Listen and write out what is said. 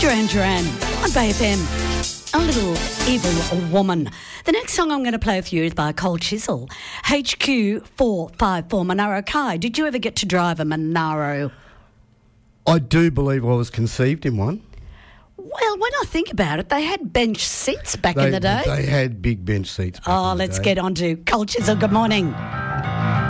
Duran Duran on Bay FM. A little evil woman. The next song I'm going to play for you is by Cold Chisel. HQ454 Monaro Kai. Did you ever get to drive a Monaro? I do believe I was conceived in one. Well, when I think about it, they had bench seats back in the day. They had big bench seats back in the day. Let's get on to Cold Chisel. Good morning.